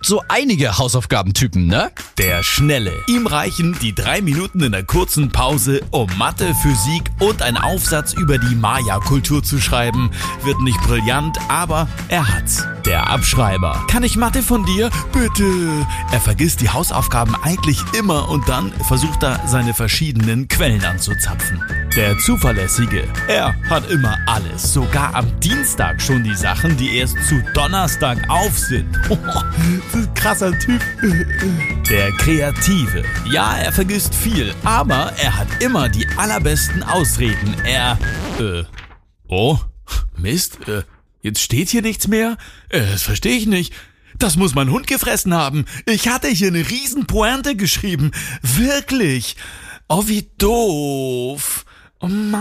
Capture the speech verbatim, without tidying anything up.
gibt so einige Hausaufgabentypen, ne? Der Schnelle. Ihm reichen die drei Minuten in der kurzen Pause, um Mathe, Physik und einen Aufsatz über die Maya-Kultur zu schreiben. Wird nicht brillant, aber er hat's. Der Abschreiber. Kann ich Mathe von dir? Bitte. Er vergisst die Hausaufgaben eigentlich immer und dann versucht er, seine verschiedenen Quellen anzuzapfen. Der Zuverlässige. Er hat immer alles. Sogar am Dienstag schon die Sachen, die erst zu Donnerstag auf sind. Das ist ein krasser Typ. Der Kreative. Ja, er vergisst viel, aber er hat immer die allerbesten Ausreden. Er, äh, oh, Mist, äh, jetzt steht hier nichts mehr? Äh, das verstehe ich nicht. Das muss mein Hund gefressen haben. Ich hatte hier eine riesen Pointe geschrieben. Wirklich. Oh, wie doof. Oh Mann.